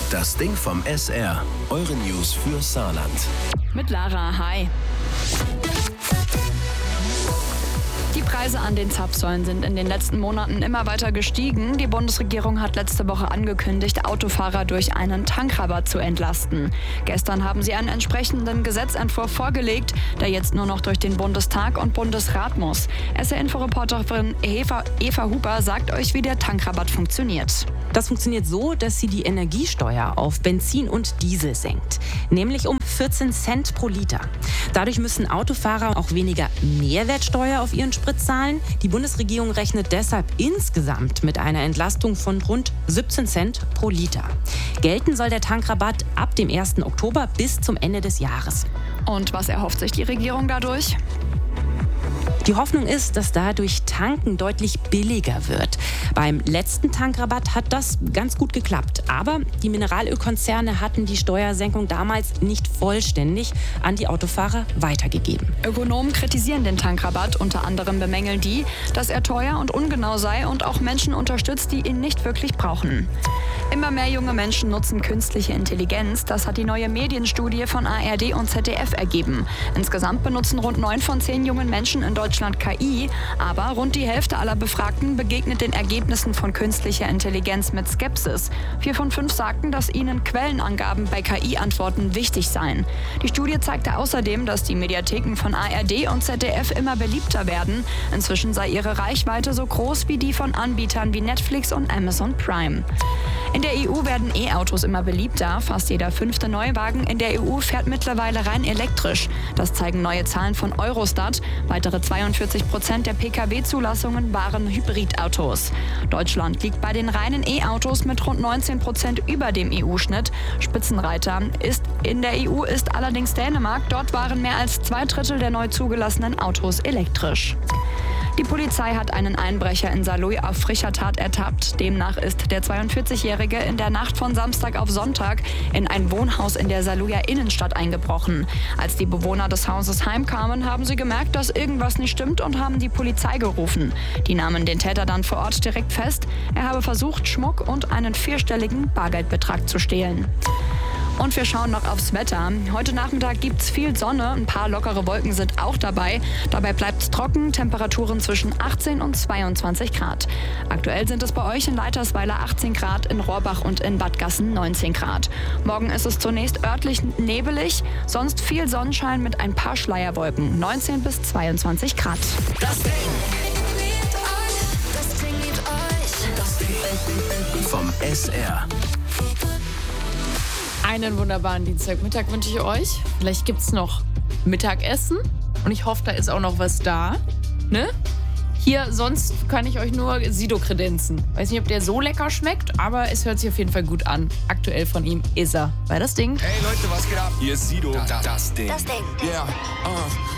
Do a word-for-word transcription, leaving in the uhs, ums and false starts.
Das Ding vom S R. Eure News für Saarland. Mit Lara, hi. Die Preise an den Zapfsäulen sind in den letzten Monaten immer weiter gestiegen. Die Bundesregierung hat letzte Woche angekündigt, Autofahrer durch einen Tankrabatt zu entlasten. Gestern haben sie einen entsprechenden Gesetzentwurf vorgelegt, der jetzt nur noch durch den Bundestag und Bundesrat muss. S R-Inforeporterin Eva, Eva Huber sagt euch, wie der Tankrabatt funktioniert. Das funktioniert so, dass sie die Energiesteuer auf Benzin und Diesel senkt, nämlich um vierzehn Cent pro Liter. Dadurch müssen Autofahrer auch weniger Mehrwertsteuer auf ihren Sprit zahlen. Die Bundesregierung rechnet deshalb insgesamt mit einer Entlastung von rund siebzehn Cent pro Liter. Gelten soll der Tankrabatt ab dem ersten Oktober bis zum Ende des Jahres. Und was erhofft sich die Regierung dadurch? Die Hoffnung ist, dass dadurch Tanken deutlich billiger wird. Beim letzten Tankrabatt hat das ganz gut geklappt. Aber die Mineralölkonzerne hatten die Steuersenkung damals nicht vollständig an die Autofahrer weitergegeben. Ökonomen kritisieren den Tankrabatt. Unter anderem bemängeln die, dass er teuer und ungenau sei und auch Menschen unterstützt, die ihn nicht wirklich brauchen. Immer mehr junge Menschen nutzen künstliche Intelligenz. Das hat die neue Medienstudie von A R D und Z D F ergeben. Insgesamt benutzen rund neun von zehn jungen Menschen in Deutschland K I. Aber rund die Hälfte aller Befragten begegnet den Ergebnissen von künstlicher Intelligenz mit Skepsis. Vier von fünf sagten, dass ihnen Quellenangaben bei K I-Antworten wichtig seien. Die Studie zeigte außerdem, dass die Mediatheken von A R D und Z D F immer beliebter werden. Inzwischen sei ihre Reichweite so groß wie die von Anbietern wie Netflix und Amazon Prime. In der E U werden E-Autos immer beliebter. Fast jeder fünfte Neuwagen in der E U fährt mittlerweile rein elektrisch. Das zeigen neue Zahlen von Eurostat. Weitere zweiundvierzig Prozent der P K W-Zulassungen waren Hybridautos. Deutschland liegt bei den reinen E-Autos mit rund neunzehn Prozent über dem E U-Schnitt. Spitzenreiter ist in der E U ist allerdings Dänemark. Dort waren mehr als zwei Drittel der neu zugelassenen Autos elektrisch. Die Polizei hat einen Einbrecher in Saarlouis auf frischer Tat ertappt. Demnach ist der zweiundvierzig-Jährige in der Nacht von Samstag auf Sonntag in ein Wohnhaus in der Saarlouier Innenstadt eingebrochen. Als die Bewohner des Hauses heimkamen, haben sie gemerkt, dass irgendwas nicht stimmt und haben die Polizei gerufen. Die nahmen den Täter dann vor Ort direkt fest. Er habe versucht, Schmuck und einen vierstelligen Bargeldbetrag zu stehlen. Und wir schauen noch aufs Wetter. Heute Nachmittag gibt's viel Sonne, ein paar lockere Wolken sind auch dabei. Dabei bleibt's trocken, Temperaturen zwischen achtzehn und zweiundzwanzig Grad. Aktuell sind es bei euch in Leitersweiler achtzehn Grad, in Rohrbach und in Bad Gassen neunzehn Grad. Morgen ist es zunächst örtlich nebelig, sonst viel Sonnenschein mit ein paar Schleierwolken, neunzehn bis zweiundzwanzig Grad. Das Ding. Das Ding mit euch. Das Ding vom S R. Einen wunderbaren Dienstagmittag wünsche ich euch. Vielleicht gibt es noch Mittagessen und ich hoffe, da ist auch noch was da. Ne? Hier, sonst kann ich euch nur Sido kredenzen. Weiß nicht, ob der so lecker schmeckt, aber es hört sich auf jeden Fall gut an. Aktuell von ihm ist er bei Das Ding. Hey Leute, was geht ab? Hier ist Sido. Das, das Ding. Das Ding. Yeah. Uh.